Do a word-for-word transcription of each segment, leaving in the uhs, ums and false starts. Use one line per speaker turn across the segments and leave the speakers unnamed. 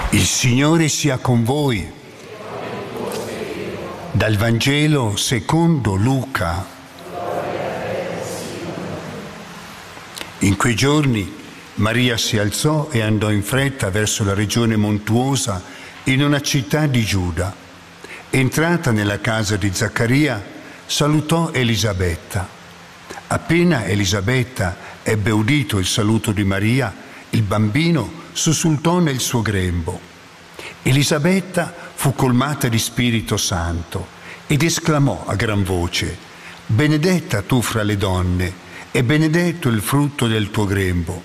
Il Signore sia con voi. Dal Vangelo secondo Luca. In quei giorni Maria si alzò e andò in fretta verso la regione montuosa in una città di Giuda. Entrata nella casa di Zaccaria, salutò Elisabetta. Appena Elisabetta ebbe udito il saluto di Maria, il bambino sussultò nel suo grembo. Elisabetta fu colmata di Spirito Santo ed esclamò a gran voce: «Benedetta tu fra le donne e benedetto il frutto del tuo grembo.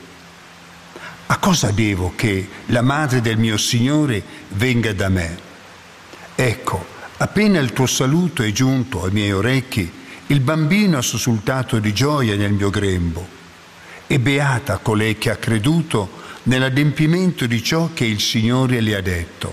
A cosa devo che la madre del mio Signore venga da me? Ecco, appena il tuo saluto è giunto ai miei orecchi, il bambino ha sussultato di gioia nel mio grembo. E beata colei che ha creduto nell'adempimento di ciò che il Signore le ha detto».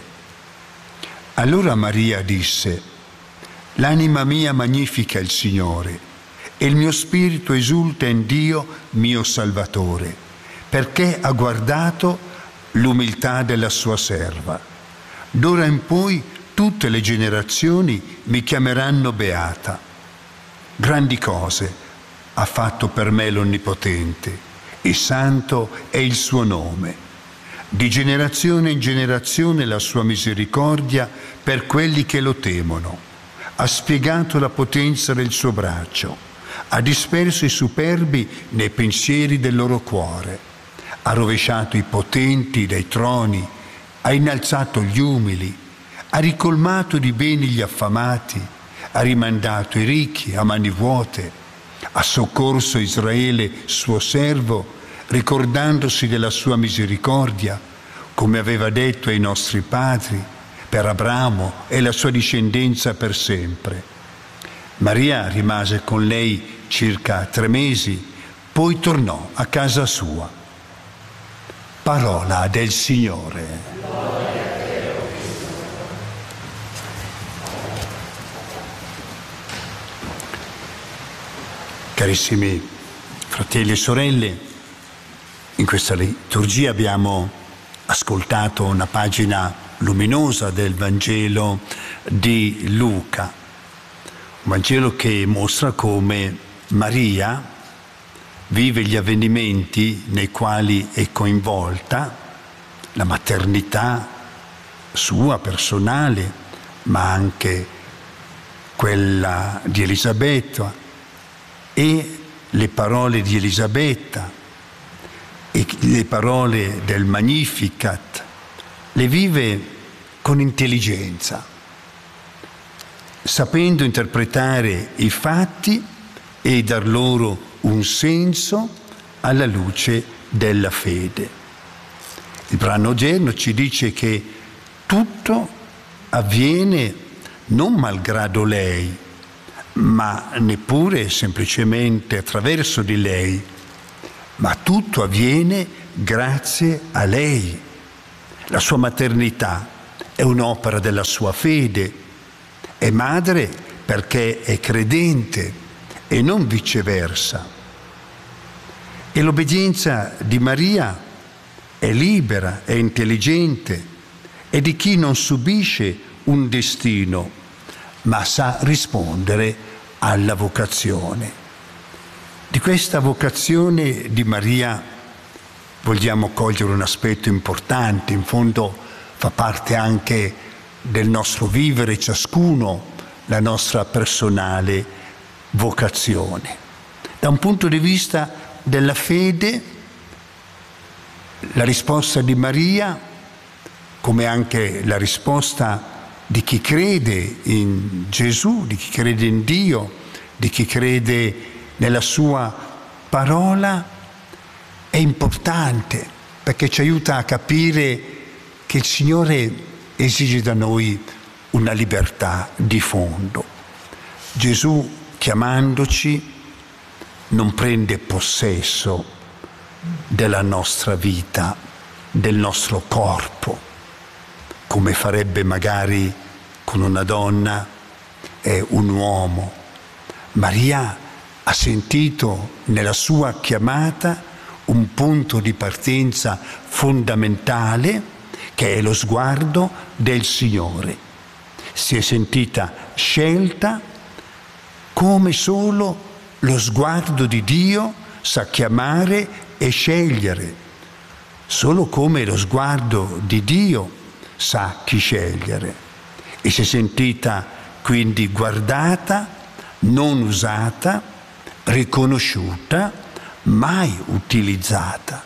Allora Maria disse: «L'anima mia magnifica il Signore, e il mio spirito esulta in Dio mio Salvatore, perché ha guardato l'umiltà della sua serva. D'ora in poi tutte le generazioni mi chiameranno beata. Grandi cose ha fatto per me l'Onnipotente, e santo è il suo nome. Di generazione in generazione la sua misericordia per quelli che lo temono. Ha spiegato la potenza del suo braccio, ha disperso i superbi nei pensieri del loro cuore, ha rovesciato i potenti dai troni, ha innalzato gli umili, ha ricolmato di beni gli affamati, ha rimandato i ricchi a mani vuote, ha soccorso Israele, suo servo, ricordandosi della sua misericordia, come aveva detto ai nostri padri, per Abramo e la sua discendenza per sempre. Maria rimase con lei circa tre mesi, poi tornò a casa sua». Parola del Signore. Carissimi fratelli e sorelle, in questa liturgia abbiamo ascoltato una pagina luminosa del Vangelo di Luca, un Vangelo che mostra come Maria vive gli avvenimenti nei quali è coinvolta, la maternità sua personale, ma anche quella di Elisabetta, e le parole di Elisabetta e le parole del Magnificat le vive con intelligenza, sapendo interpretare i fatti e dar loro un senso alla luce della fede. Il brano odierno ci dice che tutto avviene non malgrado lei, ma neppure semplicemente attraverso di lei, ma tutto avviene grazie a lei. La sua maternità è un'opera della sua fede, è madre perché è credente e non viceversa. E l'obbedienza di Maria è libera, è intelligente, è di chi non subisce un destino, ma sa rispondere alla vocazione. Di questa vocazione di Maria vogliamo cogliere un aspetto importante, in fondo fa parte anche del nostro vivere ciascuno, la nostra personale vocazione. Da un punto di vista della fede, la risposta di Maria, come anche la risposta di chi crede in Gesù, di chi crede in Dio, di chi crede nella sua parola, è importante perché ci aiuta a capire che il Signore esige da noi una libertà di fondo. Gesù, chiamandoci, non prende possesso della nostra vita, del nostro corpo, come farebbe magari con una donna e un uomo. Maria ha sentito nella sua chiamata un punto di partenza fondamentale che è lo sguardo del Signore. Si è sentita scelta come solo lo sguardo di Dio sa chiamare e scegliere, solo come lo sguardo di Dio sa chi scegliere. E si è sentita quindi guardata, non usata, riconosciuta, mai utilizzata.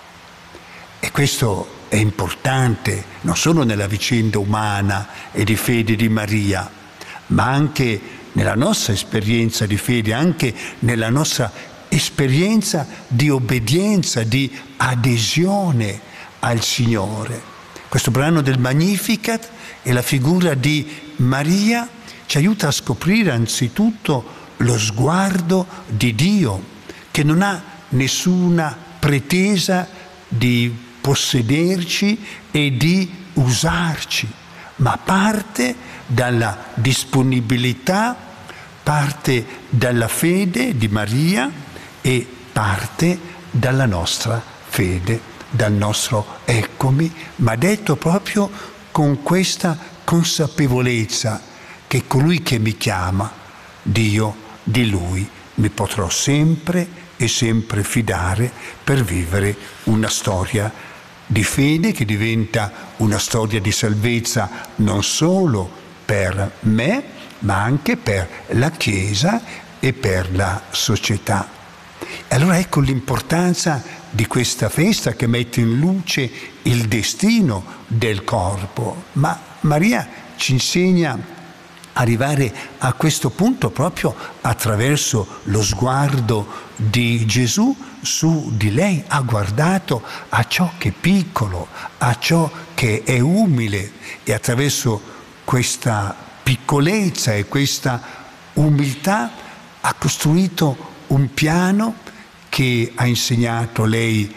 E questo è importante non solo nella vicenda umana e di fede di Maria, ma anche nella nostra esperienza di fede, anche nella nostra esperienza di obbedienza, di adesione al Signore. Questo brano del Magnificat e la figura di Maria ci aiuta a scoprire anzitutto lo sguardo di Dio, che non ha nessuna pretesa di possederci e di usarci, ma parte dalla disponibilità, parte dalla fede di Maria e parte dalla nostra fede, dal nostro eccomi, ma detto proprio con questa consapevolezza che colui che mi chiama, Dio, di Lui mi potrò sempre e sempre fidare per vivere una storia di fede che diventa una storia di salvezza non solo per me, ma anche per la Chiesa e per la società. E allora ecco l'importanza di questa festa che mette in luce il destino del corpo. Ma Maria ci insegna arrivare a questo punto proprio attraverso lo sguardo di Gesù su di lei. Ha guardato a ciò che è piccolo, a ciò che è umile, e attraverso questa piccolezza e questa umiltà ha costruito un piano che ha insegnato lei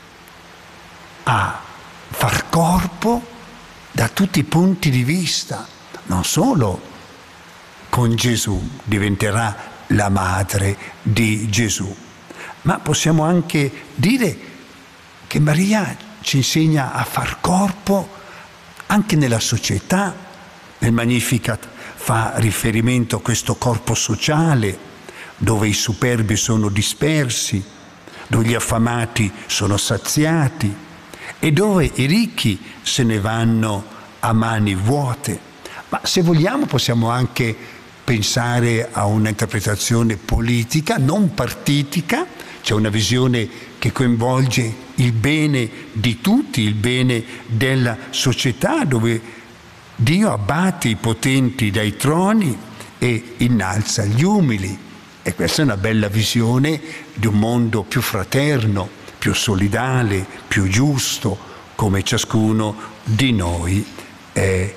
a far corpo da tutti i punti di vista, non solo con Gesù, diventerà la madre di Gesù, ma possiamo anche dire che Maria ci insegna a far corpo anche nella società. Nel Magnificat fa riferimento a questo corpo sociale dove i superbi sono dispersi, dove gli affamati sono saziati e dove i ricchi se ne vanno a mani vuote. Ma se vogliamo possiamo anche pensare a un'interpretazione politica, non partitica. C'è una visione che coinvolge il bene di tutti, il bene della società, dove Dio abbatte i potenti dai troni e innalza gli umili. E questa è una bella visione di un mondo più fraterno, più solidale, più giusto, come ciascuno di noi è,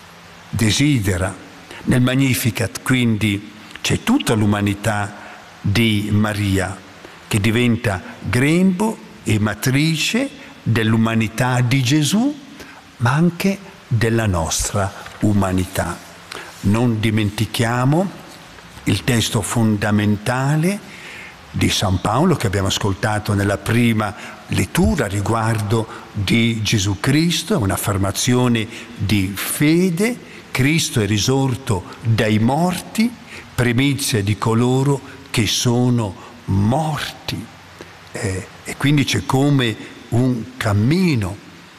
desidera. Nel Magnificat quindi c'è tutta l'umanità di Maria che diventa grembo e matrice dell'umanità di Gesù, ma anche della nostra umanità. Non dimentichiamo il testo fondamentale di San Paolo che abbiamo ascoltato nella prima lettura riguardo di Gesù Cristo, un'affermazione di fede. Cristo è risorto dai morti, primizia di coloro che sono morti. Eh, e quindi c'è come un cammino.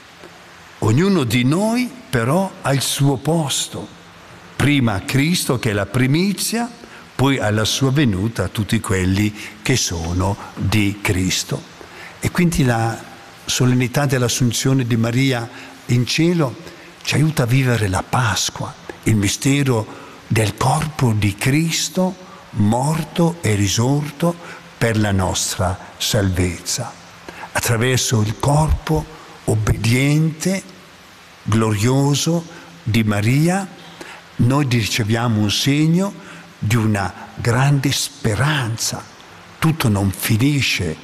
Ognuno di noi però ha il suo posto. Prima Cristo che è la primizia, poi alla sua venuta tutti quelli che sono di Cristo. E quindi la solennità dell'Assunzione di Maria in cielo ci aiuta a vivere la Pasqua, il mistero del corpo di Cristo morto e risorto per la nostra salvezza. Attraverso il corpo obbediente, glorioso di Maria, noi riceviamo un segno di una grande speranza. Tutto non finisce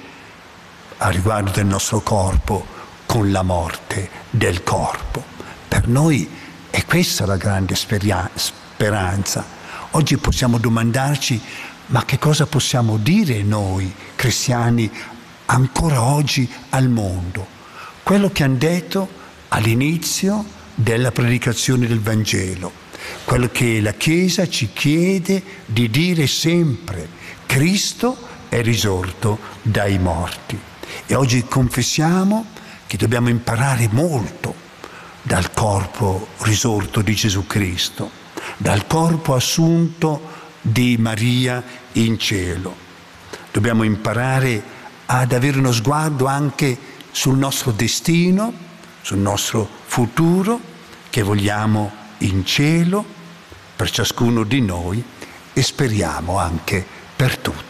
a riguardo del nostro corpo con la morte del corpo. Per noi è questa la grande speranza. Oggi possiamo domandarci: ma che cosa possiamo dire noi cristiani ancora oggi al mondo? Quello che hanno detto all'inizio della predicazione del Vangelo, quello che la Chiesa ci chiede di dire sempre: Cristo è risorto dai morti. E oggi confessiamo che dobbiamo imparare molto dal corpo risorto di Gesù Cristo, dal corpo assunto di Maria in cielo. Dobbiamo imparare ad avere uno sguardo anche sul nostro destino, sul nostro futuro che vogliamo in cielo per ciascuno di noi e speriamo anche per tutti.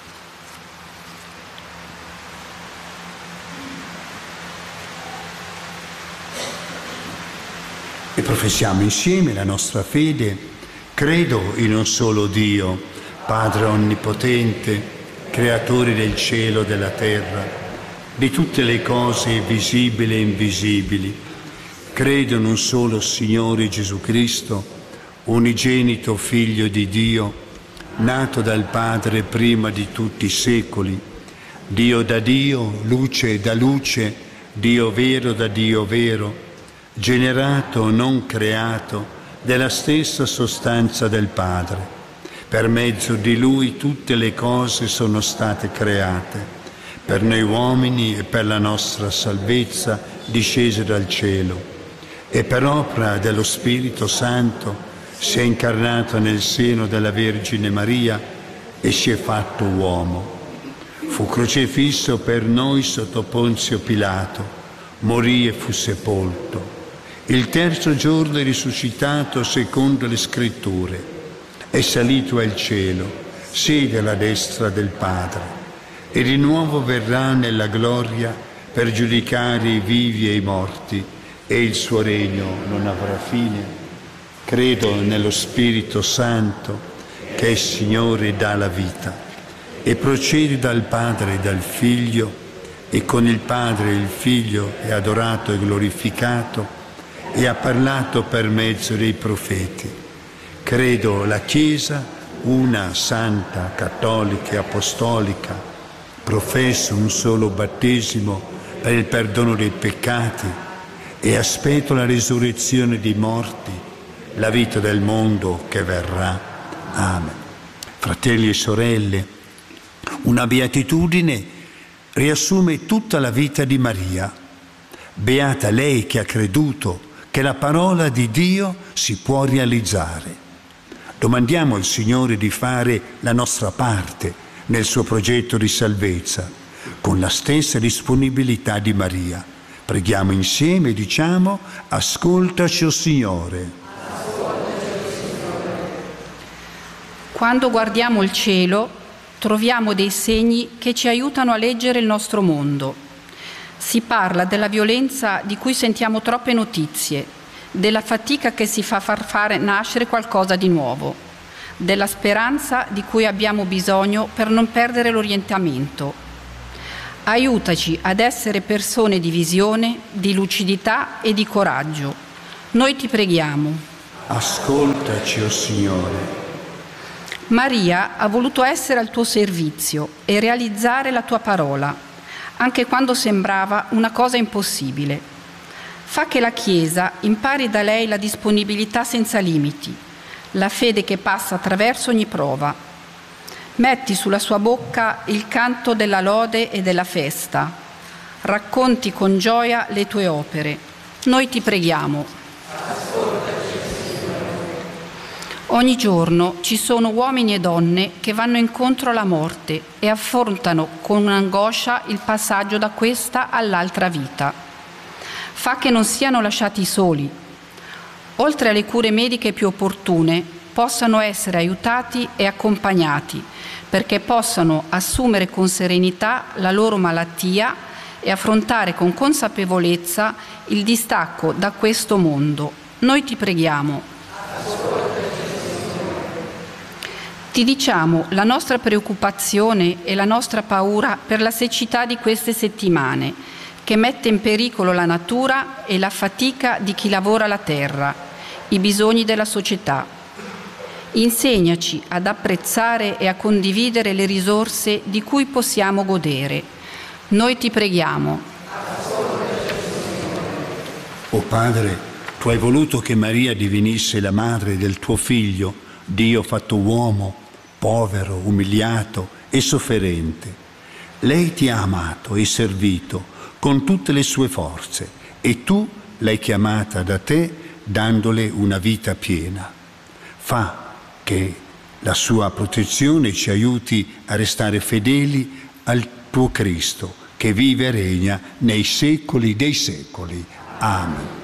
E professiamo insieme la nostra fede. Credo in un solo Dio, Padre Onnipotente, Creatore del cielo e della terra, di tutte le cose visibili e invisibili. Credo in un solo Signore Gesù Cristo, unigenito Figlio di Dio, nato dal Padre prima di tutti i secoli, Dio da Dio, luce da luce, Dio vero da Dio vero, generato, non creato, della stessa sostanza del Padre. Per mezzo di Lui tutte le cose sono state create, per noi uomini e per la nostra salvezza discese dal cielo, e per opera dello Spirito Santo si è incarnato nel seno della Vergine Maria e si è fatto uomo. Fu crocifisso per noi sotto Ponzio Pilato, morì e fu sepolto. Il terzo giorno è risuscitato secondo le Scritture, è salito al cielo, siede alla destra del Padre, e di nuovo verrà nella gloria per giudicare i vivi e i morti, e il suo regno non avrà fine. Credo nello Spirito Santo, che è Signore e dà la vita, e procede dal Padre e dal Figlio, e con il Padre e il Figlio è adorato e glorificato, e ha parlato per mezzo dei profeti. Credo la Chiesa, una, santa, cattolica e apostolica, professo un solo battesimo per il perdono dei peccati e aspetto la risurrezione dei morti, la vita del mondo che verrà. Amen. Fratelli e sorelle, una beatitudine riassume tutta la vita di Maria. Beata lei che ha creduto che la parola di Dio si può realizzare. Domandiamo al Signore di fare la nostra parte nel suo progetto di salvezza, con la stessa disponibilità di Maria. Preghiamo insieme e diciamo: ascoltaci, o Signore.
Quando guardiamo il cielo, troviamo dei segni che ci aiutano a leggere il nostro mondo. Si parla della violenza di cui sentiamo troppe notizie, della fatica che si fa far fare nascere qualcosa di nuovo, della speranza di cui abbiamo bisogno per non perdere l'orientamento. Aiutaci ad essere persone di visione, di lucidità e di coraggio. Noi ti preghiamo.
Ascoltaci, o Signore.
Maria ha voluto essere al tuo servizio e realizzare la tua parola, anche quando sembrava una cosa impossibile. Fa che la Chiesa impari da lei la disponibilità senza limiti, la fede che passa attraverso ogni prova. Metti sulla sua bocca il canto della lode e della festa. Racconti con gioia le tue opere. Noi ti preghiamo. Ogni giorno ci sono uomini e donne che vanno incontro alla morte e affrontano con angoscia il passaggio da questa all'altra vita. Fa che non siano lasciati soli. Oltre alle cure mediche più opportune, possano essere aiutati e accompagnati perché possano assumere con serenità la loro malattia e affrontare con consapevolezza il distacco da questo mondo. Noi ti preghiamo. Ti diciamo la nostra preoccupazione e la nostra paura per la siccità di queste settimane, che mette in pericolo la natura e la fatica di chi lavora la terra, i bisogni della società. Insegnaci ad apprezzare e a condividere le risorse di cui possiamo godere. Noi ti preghiamo.
O Padre, tu hai voluto che Maria divenisse la madre del tuo Figlio, Dio fatto uomo, povero, umiliato e sofferente. Lei ti ha amato e servito con tutte le sue forze e tu l'hai chiamata da te dandole una vita piena. Fa che la sua protezione ci aiuti a restare fedeli al tuo Cristo, che vive e regna nei secoli dei secoli. Amen.